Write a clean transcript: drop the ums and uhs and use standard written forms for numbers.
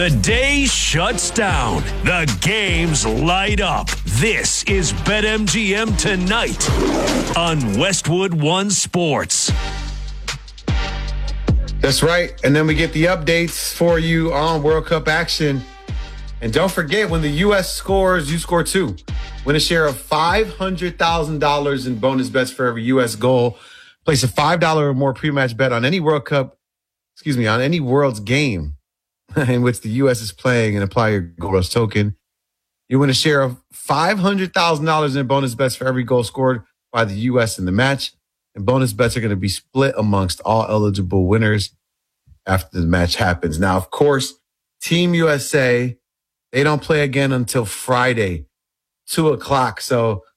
The day shuts down. The games light up. This is BetMGM Tonight on Westwood One Sports. That's right. And then we get the updates for you on World Cup action. And don't forget, when the U.S. scores, you score too. Win a share of $500,000 in bonus bets for every U.S. goal. Place a $5 or more pre-match bet on any on any World's game in which the U.S. is playing and apply your Gold Rush token. You win a share of $500,000 in bonus bets for every goal scored by the U.S. in the match. And bonus bets are going to be split amongst all eligible winners after the match happens. Now, of course, Team USA, they don't play again until Friday, 2:00. So